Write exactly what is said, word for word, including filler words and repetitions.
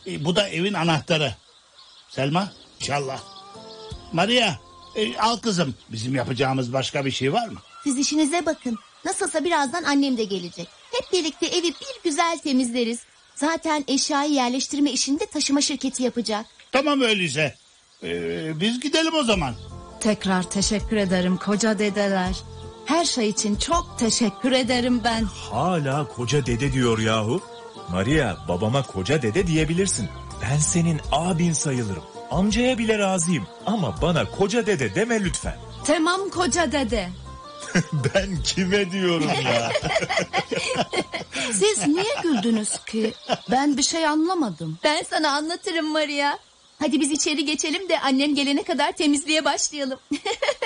E, bu da evin anahtarı. Selma, inşallah. Maria, e, al kızım. Bizim yapacağımız başka bir şey var mı? Siz işinize bakın. Nasılsa birazdan annem de gelecek. Hep birlikte evi bir güzel temizleriz. Zaten eşyayı yerleştirme işini de taşıma şirketi yapacak. Tamam öyleyse. E, biz gidelim o zaman. Tekrar teşekkür ederim koca dedeler. Her şey için çok teşekkür ederim ben. Hala koca dede diyor yahu. Maria, babama koca dede diyebilirsin. Ben senin abin sayılırım. Amcaya bile razıyım. Ama bana koca dede deme lütfen. Tamam koca dede. Ben kime diyorum ya? Siz niye güldünüz ki? Ben bir şey anlamadım. Ben sana anlatırım Maria. Hadi biz içeri geçelim de annem gelene kadar temizliğe başlayalım.